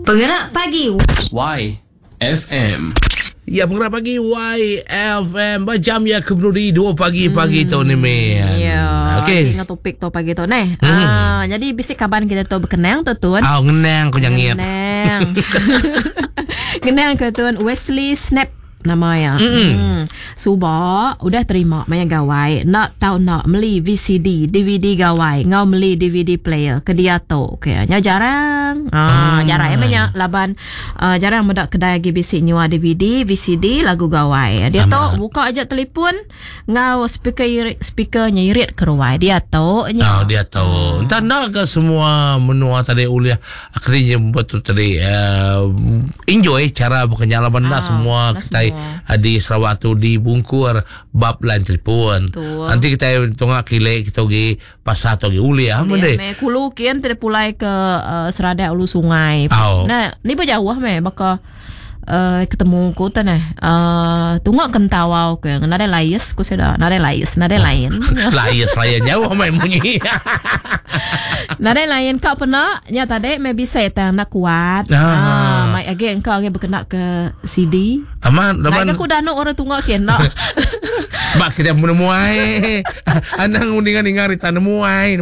Penggerak Pagi YFM. Ya, Penggerak Pagi YFM Jam ya kemudian 2 pagi tu ni men. Ya, Okey. Dengan topik tu pagi tu ni. Jadi bisik kaban kita tu berkenang tu tun. Ngenang ko nyangit. Kenang. Kenang ke tun Wesley Snap nama ya. Suba udah terima maya gawai nak tahu nak beli VCD DVD gawai ngau beli DVD player ke dia tu kayaknya jarang jarang emangnya laban jarang mendak kedai GBC nyewa DVD VCD lagu gawai dia tu buka aja telefon ngau speakernya irit keruai dia tu Dia tahu. Entah nak ke semua menua tadi uliah akhirnya betul tadi enjoy cara bekerja laban nak semua kita di Sarawak tu di Bungkur bab lain telefon. Nanti kita tengok kile kita pergi pasar tu pergi uliah mende. Me kulu kian tidak pulai ke serada ulu sungai. Nah, ni berjauh me baka ketemu ku tanah tunggu kentawau ke nade layes ku seda nade lain Layes jauh main bunyi. nade lain kau pernah nyata dek me bisa tak nak kuat mai again kau age berkena ke CD aman lain aku dah nak orang tunggu kian nak bak kita menemuai anang undingan ngari tanemuai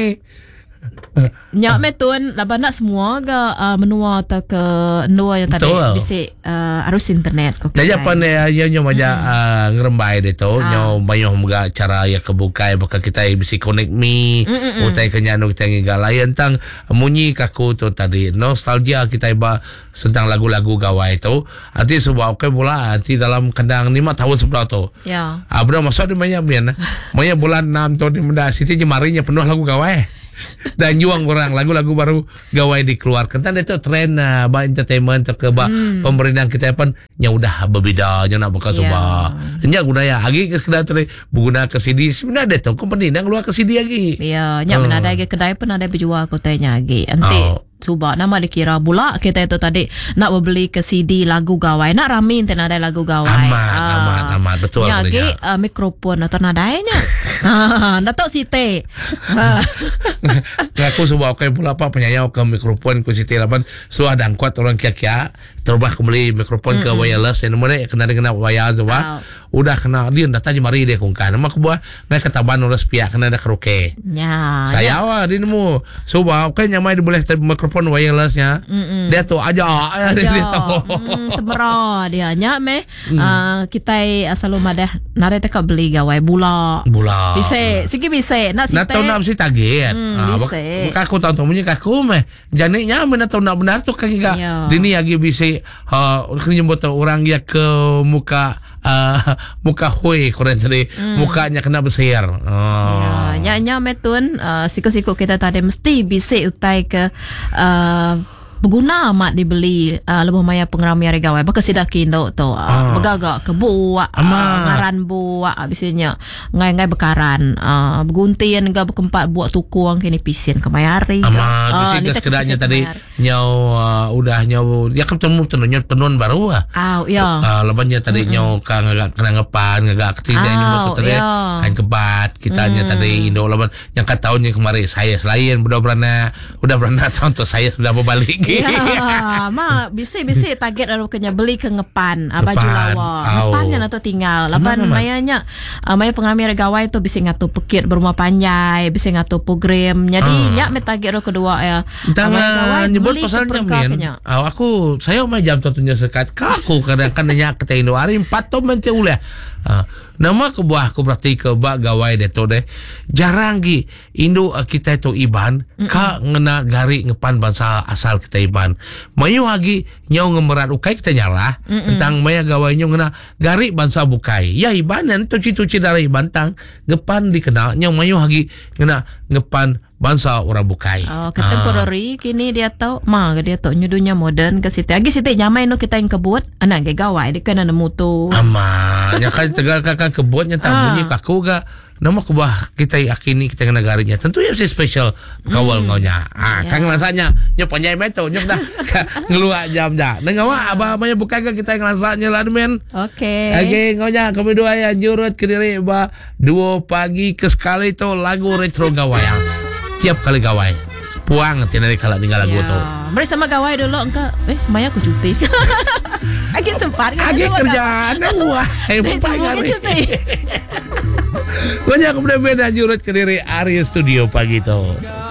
nyak metun laban nak semua ga menua ta ke ndua yang tadi bisik arus internet ko. Jadi apa ni yang maja ngerembai de tu nyo banyak mga cara ya kebukai baka kita bisa connect me utai kenya no kita ngiga layan tang munyi kaku tu tadi nostalgia kita iba tentang lagu-lagu gawai tu nanti sebab okay bola nanti dalam kandang 5 tahun sebelah tu ya abra masuk di banyak bulan 6 tu di Menda Siti jemarinya penuh lagu gawai dan juang orang lagu-lagu baru gawai dikeluarkan kan itu tren entertainment ke pemerintahan kita pun nya udah berbeza nya nak buka subah nya guna ya agi sekedar tadi guna ke CD sebenarnya ada tu company nang keluar ke CD lagi ya nya mana ada kedai pun ada berjual kotanya lagi nanti Suba nama dikira pula kita itu tadi nak beli ke CD lagu gawai nak ramin ten ada lagu gawai amat betul ya ge mikrofon atau nadanya ndak tahu site ngaku Suba okay pula apa penyayau ke mikrofon ku site laban so ada angkot orang kia-kia terubah kembali mikrofon ke wireless yang mana kena dengan wire Suba udah kena dia datang mari dia kungkan nama kebuah ngai ketaban urus pihak kena ada karaoke saya awak dia nemu Suba okay nyamai dia boleh mikrofon wirelessnya dia tu aja dia tu temera dia nya me kita asal madah nare tak beli gawai bula bisa sigi bisa nak site nak tahu nak mesti target aku tahu punya aku meh janiknya mana tahu nak benar tu kaki gak dini lagi bisa kena buat orang ya ke muka hui korang tadi mukanya kena besar nya metun siku-siku kita tadi mesti bisa utai ke berguna amat dibeli lebih maya pengeramai hari gawai baka sidak kindo tu begagak ke buak ngaran buak abisnya ngai bekaran berguntian ga berkempat buat tukung kini pisin ke mayari bisi sekedarnya tadi nyau udah nyau ya ketemu tenun baru lebannya tadi nyau kena ngepan ngagak tidak nyau tadi kain kebat kitanya tadi Indo leban yang kataunya kemarin saya selain udah berana tahun tu saya sudah berbalik bisa target ada kena beli ke ngepan baju lawa ngepannya atau tinggal laban mayanya maya pengambil gawai tu bisa ngatu pekit berumah panjai bisa ngatu program jadi nyak me target kedua ya gawai nyebut pasalnya aku saya mah jam tentunya sekat aku kadang-kadang nyak ke Indo hari 4 tahun menti ulah nama kebuah aku berarti ke gawai deto deh jarang gi Indo kita itu iban ka ngena gari ngepan bangsa asal kita iban mayu lagi nyau ngemerat ukai kita nyala tentang maya gawai nyau ngena gari bangsa bukai ya ibanan tuci dari bantang ngepan dikenal nyau mayu lagi ngena ngepan bangsa orang bukai contemporary kini dia tahu dia tahu nyudunya modern ke situ lagi situ nyamai no kita yang kebut anak gawai dia kena nemu tu nya kan tegal kakak kebutnya tak bunyi kaku ga nama kubah kita yakini kita kena garinya tentu ya si special kawal ngaunya kan rasanya nya panjai meto nya dah ngeluak jam dah nengawa aba maya bukan kita ngerasanya lah men okey ngaunya kami dua ya jurut ke diri 2 pagi ke sekali tu lagu retro gawai tiap kali gawai puang tinari kalau tinggal lagu tu. Mari sama gawai dulu engkau. Maya aku cuti. Lagi sempat kan? Lagi kerjaan wah. Mungkin cuti. Banyak beda-beda jurut ke diri Arya Studio pagi tu.